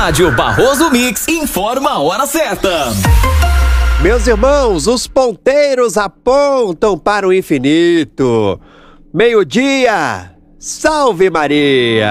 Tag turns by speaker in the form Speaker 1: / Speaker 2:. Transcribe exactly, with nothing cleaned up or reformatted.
Speaker 1: Rádio Barroso Mix informa a hora certa.
Speaker 2: Meus irmãos, os ponteiros apontam para o infinito. Meio-dia, salve Maria!